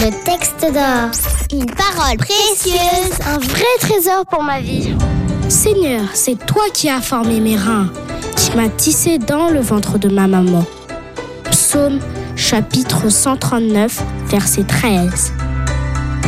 texte d'or, une parole précieuse, un vrai trésor pour ma vie. Seigneur, c'est toi qui as formé mes reins, qui m'as tissé dans le ventre de ma maman. Psaume chapitre 139, verset 13.